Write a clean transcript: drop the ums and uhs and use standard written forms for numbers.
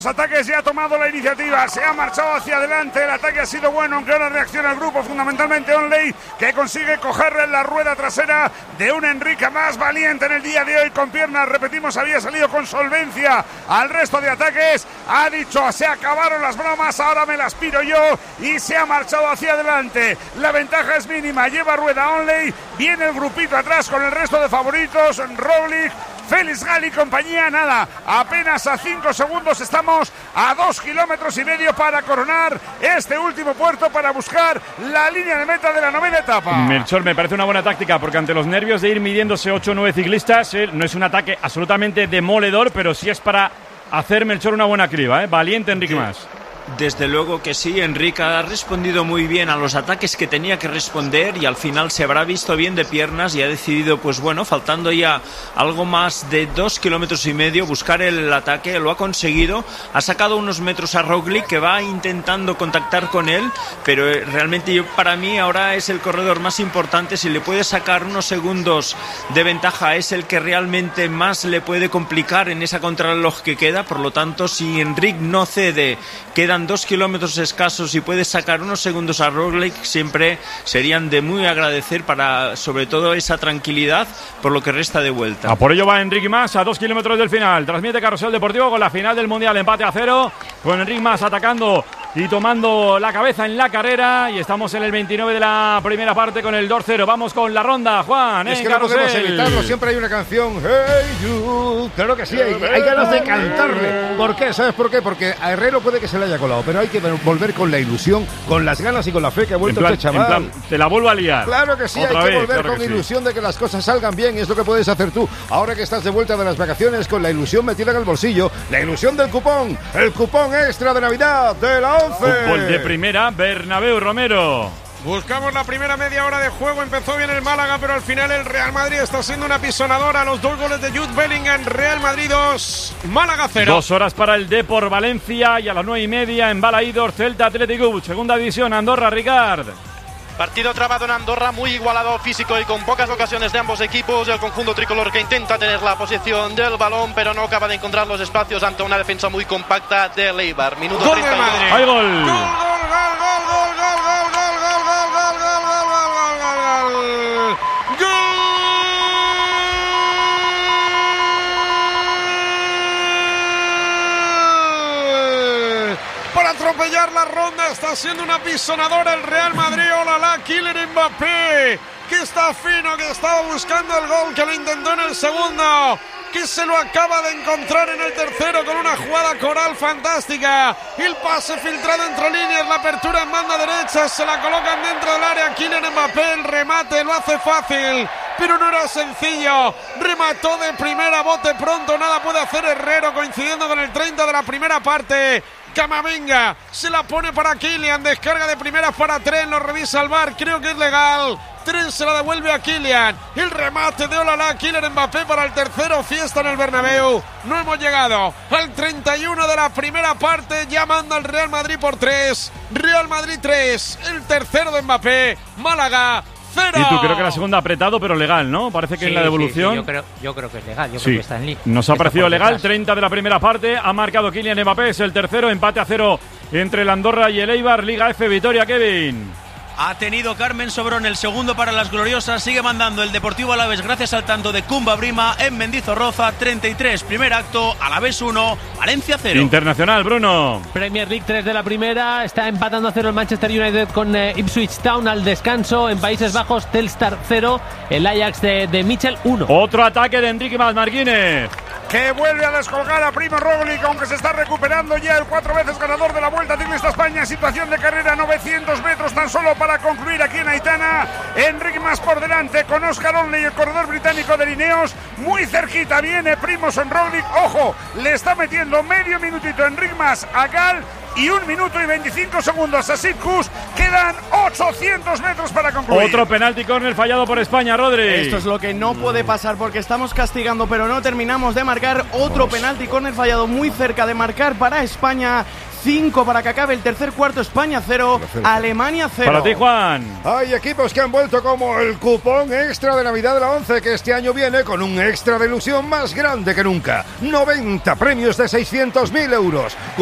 Ataques ya ha tomado la iniciativa, se ha marchado hacia adelante, el ataque ha sido bueno, aunque ahora reacciona el grupo, fundamentalmente Onley, que consigue cogerle en la rueda trasera de un Enrique más valiente en el día de hoy, con piernas, repetimos, había salido con solvencia al resto de ataques, ha dicho, se acabaron las bromas, ahora me las piro yo, y se ha marchado hacia adelante, la ventaja es mínima, lleva rueda Onley, viene el grupito atrás con el resto de favoritos, Roglic, Félix Gal y compañía, nada, apenas a 5 segundos, estamos a 2,5 kilómetros para coronar este último puerto para buscar la línea de meta de la novena etapa. Melchor, me parece una buena táctica porque ante los nervios de ir midiéndose 8 o 9 ciclistas, no es un ataque absolutamente demoledor, pero sí es para hacer, Melchor, una buena criba, valiente Enrique Mas. Desde luego que sí, Enrique ha respondido muy bien a los ataques que tenía que responder y al final se habrá visto bien de piernas y ha decidido, pues bueno, faltando ya algo más de 2,5 kilómetros, buscar el ataque, lo ha conseguido, ha sacado unos metros a Roglic que va intentando contactar con él, pero realmente para mí ahora es el corredor más importante, si le puede sacar unos segundos de ventaja es el que realmente más le puede complicar en esa contrarreloj que queda, por lo tanto si Enrique no cede, quedan 2 kilómetros escasos y puede sacar unos segundos a Roglic, siempre serían de muy agradecer para sobre todo esa tranquilidad por lo que resta de vuelta. Por ello va Enrique Mas a 2 kilómetros del final. Transmite Carrusel Deportivo con la final del Mundial, empate a 0, con Enrique Mas atacando y tomando la cabeza en la carrera, y estamos en el 29 de la primera parte con el 2-0. Vamos con la ronda, Juan. Es que no podemos evitarlo, siempre hay una canción. Hey you. Claro que sí, hay ganas de cantarle. ¿Por qué? ¿Sabes por qué? Porque a Herrero puede que se le haya colado, pero hay que volver con la ilusión, con las ganas y con la fe que ha vuelto este chaval. En plan, te la vuelvo a liar. Claro que sí, hay que volver con ilusión de que las cosas salgan bien, es lo que puedes hacer tú. Ahora que estás de vuelta de las vacaciones, con la ilusión metida en el bolsillo, la ilusión del cupón, el cupón extra de Navidad de la 11. Fútbol de primera, Bernabéu, Romero. Buscamos la primera media hora de juego, empezó bien el Málaga, pero al final el Real Madrid está siendo una pisonadora. Los 2 goles de Jude Bellingham, Real Madrid 2, Málaga 0. 2 horas para el Depor Valencia y a las 9:30 en Balaídor, Celta Atlético, segunda división, Andorra, Ricard. Partido trabado en Andorra, muy igualado físico y con pocas ocasiones de ambos equipos. El conjunto tricolor que intenta tener la posesión del balón, pero no acaba de encontrar los espacios ante una defensa muy compacta de Eibar. Minuto 31. ¡Hay gol! Para atropellar la ronda, está siendo una pisonadora el Real Madrid. Olala, Kylian Mbappé, que está fino, que estaba buscando el gol, que lo intentó en el segundo, que se lo acaba de encontrar en el tercero con una jugada coral fantástica. El pase filtrado entre líneas, la apertura en banda derecha, se la colocan dentro del área. Kylian Mbappé, el remate lo hace fácil, pero no era sencillo. Remató de primera, bote pronto, nada puede hacer Herrero, coincidiendo con el 30 de la primera parte. Camavinga se la pone para Kylian, descarga de primeras para Tren, lo revisa el VAR, creo que es legal. Tren se la devuelve a Kylian, el remate de Olala, Kylian Mbappé para el tercero, fiesta en el Bernabéu. No hemos llegado al 31 de la primera parte, ya manda el Real Madrid por 3, Real Madrid 3, el tercero de Mbappé, Málaga 0. Y tú, creo que la segunda apretado, pero legal, ¿no? Parece que en la devolución. Sí, yo creo que es legal. Yo creo que está en línea. Nos ha parecido legal. 30 de la primera parte. Ha marcado Kylian Mbappé. Es el tercero. Empate a 0 entre el Andorra y el Eibar. Liga F, Vitoria, Kevin. Ha tenido Carmen Sobrón el segundo para las gloriosas. Sigue mandando el Deportivo Alavés gracias al tanto de Kumba Brima en Mendizorroza. 33, primer acto, Alavés 1, Valencia 0. Internacional, Bruno. Premier League 3 de la primera. Está empatando a 0 el Manchester United con Ipswich Town al descanso. En Países Bajos, Telstar 0. El Ajax de Michel 1. Otro ataque de Enrique Mas Martínez, que vuelve a descolgar a Primo Roglic, aunque se está recuperando ya el 4 veces ganador de la Vuelta Ciclista España. Situación de carrera, 900 metros tan solo para concluir aquí en Aitana. Enrique Mas por delante con Oscar Onley, el corredor británico de Ineos. Muy cerquita viene Primož Roglic. Ojo, le está metiendo medio minutito Enrique Mas a Gal y 1 minuto y 25 segundos a Sepp Kuss. Quedan 800 metros para concluir. Otro penalti córner fallado por España, Rodri. Esto es lo que no puede pasar porque estamos castigando, pero no terminamos de marcar. Otro penalti córner fallado muy cerca de marcar para España. 5 para que acabe el tercer cuarto. España 0, Alemania 0. Para ti, Juan. Hay equipos que han vuelto como el cupón extra de Navidad de la 11, que este año viene con un extra de ilusión más grande que nunca. 90 premios de 600.000 euros.